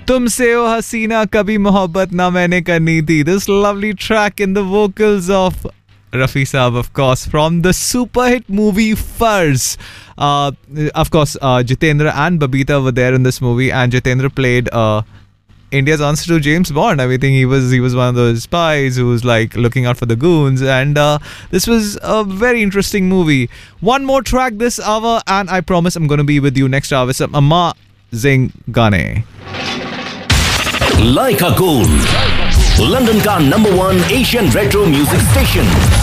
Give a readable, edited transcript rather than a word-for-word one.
तुमसे ओ हसीना कभी मोहब्बत ना मैंने करनी थी. This lovely track in the vocals of Rafi Saab, of course, from the super hit movie Furs. Of course, Jitendra and Babita were there in this movie, and Jitendra played India's answer to James Bond. I mean, he was one of those spies who was like looking out for the goons, and this was a very interesting movie. One more track this hour, and I promise I'm going to be with you next hour with some amazing Gane. Like a Goon, London का number 1 Asian retro music station